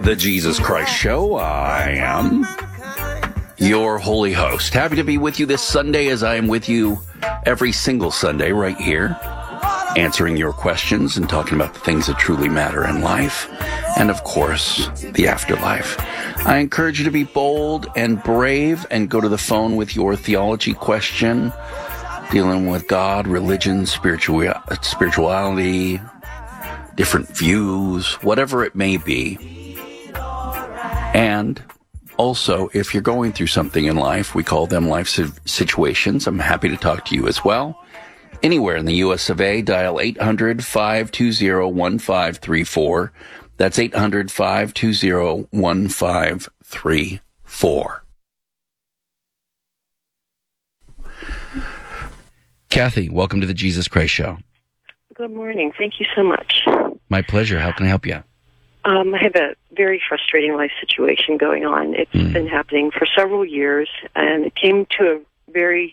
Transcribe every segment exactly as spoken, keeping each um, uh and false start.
The Jesus Christ Show. I am your holy host. Happy to be with you this Sunday, as I am with you every single Sunday right here, answering your questions and talking about the things that truly matter in life, and of course, the afterlife. I encourage you to be bold and brave and go to the phone with your theology question, dealing with God, religion, spiritual, spirituality, different views, whatever it may be. And also, if you're going through something in life, we call them life situations. I'm happy to talk to you as well. Anywhere in the U S of A, dial eight hundred, five two zero, one five three four. That's eight hundred, five two zero, one five three four. Kathy, welcome to the Jesus Christ Show. Good morning. Thank you so much. My pleasure. How can I help you? Um, I have a very frustrating life situation going on. It's mm. been happening for several years, and it came to a very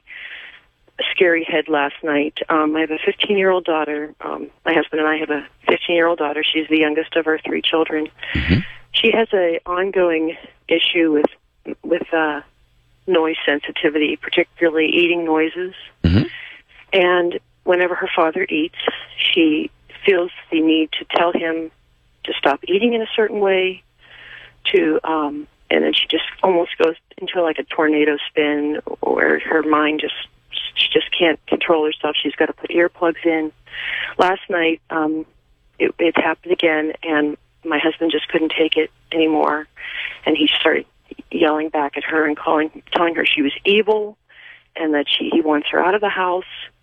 scary head last night. Um, I have a fifteen-year-old daughter. Um, my husband and I have a fifteen-year-old daughter. She's the youngest of our three children. Mm-hmm. She has an ongoing issue with with uh, noise sensitivity, particularly eating noises. Mm-hmm. And whenever her father eats, she feels the need to tell him to stop eating in a certain way, to um, and then she just almost goes into like a tornado spin where her mind just she just can't control herself. She's got to put earplugs in. Last night, um, it, it happened again, and my husband just couldn't take it anymore, and he started yelling back at her and calling, telling her she was evil, and that she he wants her out of the house.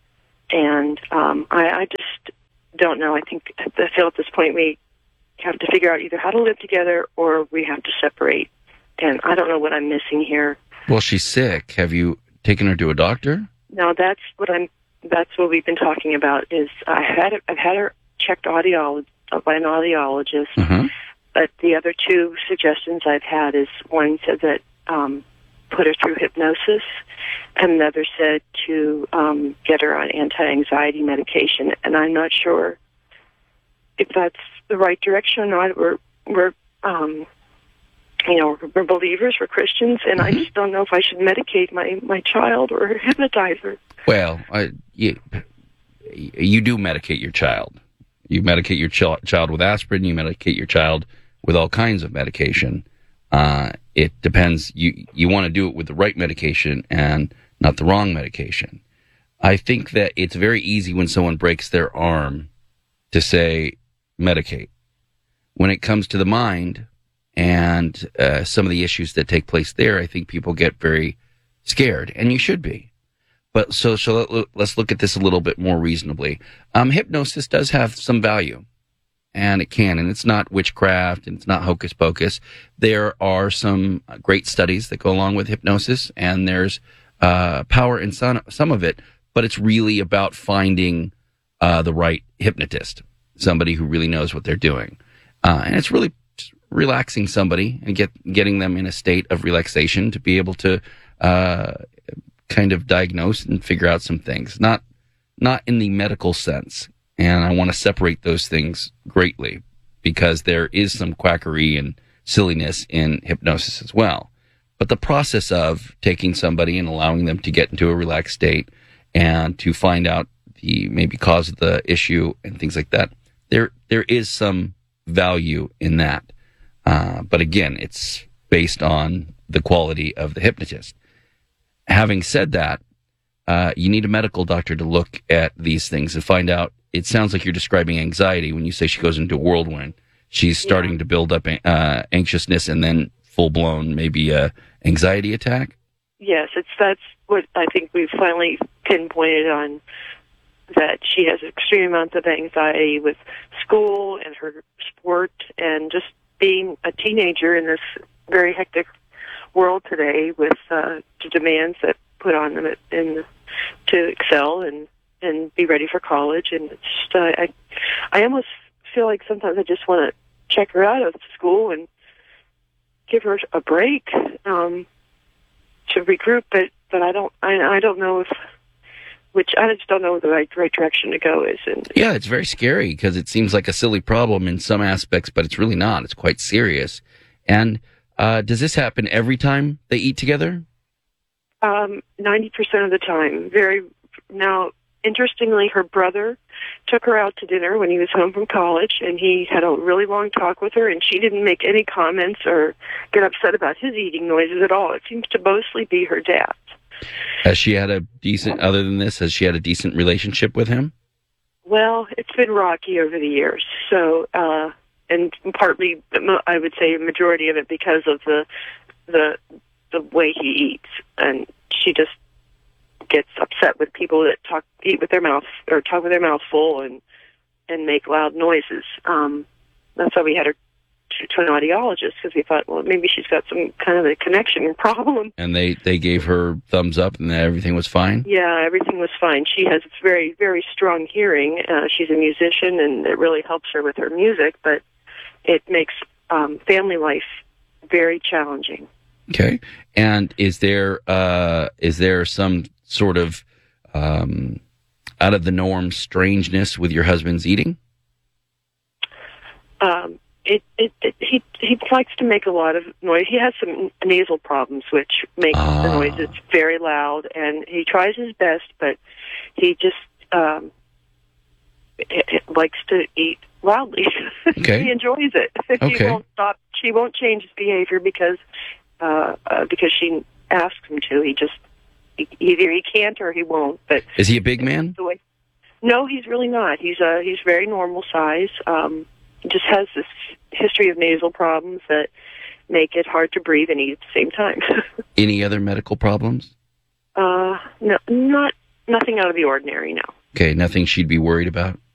And um, I, I just don't know. I think I feel at this point we have to figure out either how to live together or we have to separate. And I don't know what I'm missing here. Well, she's sick. Have you taken her to a doctor? No, that's what I'm. That's what we've been talking about. Is I had I've had her checked audiolog- by an audiologist, mm-hmm. but the other two suggestions I've had is one said that um, put her through hypnosis, and another said to um, get her on anti-anxiety medication. And I'm not sure if that's the right direction or not. We're we're um, you know we're believers, we're Christians, and mm-hmm. I just don't know if I should medicate my, my child or hypnotize her. Well, I, you you do medicate your child. You medicate your ch- child with aspirin. You medicate your child with all kinds of medication. Uh, it depends. You you want to do it with the right medication and not the wrong medication. I think that it's very easy when someone breaks their arm to say medicate. When it comes to the mind and uh, some of the issues that take place there, I think people get very scared, and you should be. But so so let, let's look at this a little bit more reasonably. Um, hypnosis does have some value, and it can, and it's not witchcraft, and it's not hocus pocus. There are some great studies that go along with hypnosis, and there's uh, power in some, some of it, but it's really about finding uh, the right hypnotist, somebody who really knows what they're doing. Uh, and it's really relaxing somebody and get getting them in a state of relaxation to be able to uh, kind of diagnose and figure out some things, not not in the medical sense. And I want to separate those things greatly because there is some quackery and silliness in hypnosis as well. But the process of taking somebody and allowing them to get into a relaxed state and to find out the maybe cause of the issue and things like that, there there is some value in that. Uh, but again, it's based on the quality of the hypnotist. Having said that, uh, you need a medical doctor to look at these things and find out. It sounds like you're describing anxiety when you say she goes into a whirlwind. She's starting yeah. to build up uh, anxiousness and then full-blown maybe a anxiety attack? Yes, it's that's what I think we've finally pinpointed on, that she has extreme amounts of anxiety with school and her sport and just being a teenager in this very hectic world today with uh, the demands that put on them in, to excel and, and be ready for college. And it's just, uh, I, I almost feel like sometimes I just want to check her out of school and give her a break um, to regroup. But, but I don't I, I don't know if which I just don't know what the right, right direction to go is. And yeah, it's very scary because it seems like a silly problem in some aspects, but it's really not. It's quite serious. And uh, does this happen every time they eat together? Um, ninety percent of the time. Very now. Interestingly, her brother took her out to dinner when he was home from college, and he had a really long talk with her, and she didn't make any comments or get upset about his eating noises at all. It seems to mostly be her dad. Has she had a decent, other than this, has she had a decent relationship with him? Well, it's been rocky over the years. So, uh, and partly, I would say a majority of it because of the, the, the way he eats. And she just gets upset with people that talk, eat with their mouth, or talk with their mouth full and, and make loud noises. Um, that's why we had her to, to an audiologist, because we thought, well, maybe she's got some kind of a connection problem. And they, they gave her thumbs up and everything was fine? Yeah, everything was fine. She has very, very strong hearing. Uh, she's a musician, and it really helps her with her music, but it makes um, family life very challenging. Okay. And is there uh, is there some sort of um, out of the norm strangeness with your husband's eating? Um, it, it, it he he likes to make a lot of noise. He has some nasal problems, which make ah. the noises very loud, and he tries his best, but he just um, it, it likes to eat loudly. Okay. He enjoys it. Okay. He won't stop. She won't change his behavior because uh, uh, because she asks him to. He just either he can't or he won't. But is he a big man? The way, no, he's really not. He's uh, he's very normal size. Um, he just has this history of nasal problems that make it hard to breathe and eat at the same time. Any other medical problems? Uh, no, not nothing out of the ordinary. No. Okay, nothing she'd be worried about?